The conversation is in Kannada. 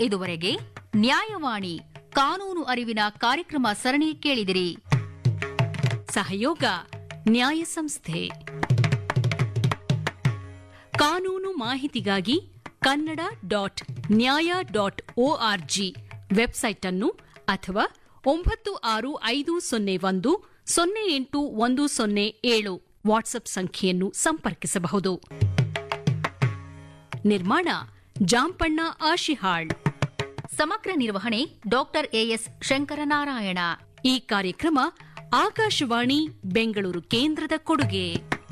ಇದುವರೆಗೆ ನ್ಯಾಯವಾಣಿ ಕಾನೂನು ಅರಿವಿನ ಕಾರ್ಯಕ್ರಮ ಸರಣಿ ಕೇಳಿದಿರಿ. ಸಹಯೋಗ ನ್ಯಾಯ ಸಂಸ್ಥೆ. ಕಾನೂನು ಮಾಹಿತಿಗಾಗಿ kannada.nya.org ವೆಬ್ಸೈಟ್ ಅನ್ನು ಅಥವಾ 9650108107 ವಾಟ್ಸ್ಆಪ್ ಸಂಖ್ಯೆಯನ್ನು ಸಂಪರ್ಕಿಸಬಹುದು. ನಿರ್ಮಾಣ ಜಾಂಪಣ್ಣ ಆಶಿಹಾಳ್. ಸಮಗ್ರ ನಿರ್ವಹಣೆ ಡಾಕ್ಟರ್ ಎಎಸ್ ಶಂಕರನಾರಾಯಣ. ಈ ಕಾರ್ಯಕ್ರಮ ಆಕಾಶವಾಣಿ ಬೆಂಗಳೂರು ಕೇಂದ್ರದ ಕೊಡುಗೆ.